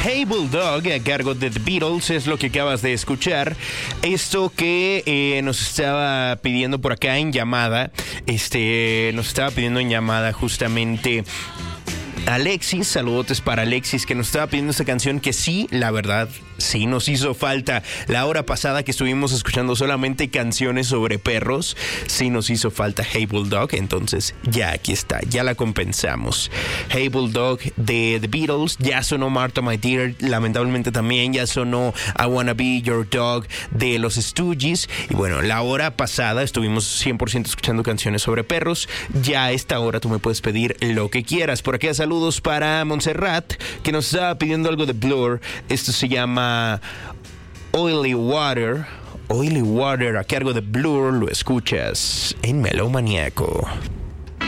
Hey Bulldog, a cargo de The Beatles, es lo que acabas de escuchar. Esto que nos estaba pidiendo por acá en llamada, nos estaba pidiendo en llamada justamente Alexis. Saludotes para Alexis, que nos estaba pidiendo esta canción que sí, la verdad, sí nos hizo falta. La hora pasada que estuvimos escuchando solamente canciones sobre perros, sí nos hizo falta Hey Bulldog. Entonces ya aquí está, ya la compensamos. Hey Bulldog de The Beatles, ya sonó Martha My Dear, lamentablemente también ya sonó I Wanna Be Your Dog de los Stooges. Y bueno, la hora pasada estuvimos 100% escuchando canciones sobre perros. Ya a esta hora tú me puedes pedir lo que quieras. Por aquí saludos para Montserrat, que nos estaba pidiendo algo de Blur. Esto se llama Oily Water, a cargo de Blur. Lo escuchas en Melómaniaco.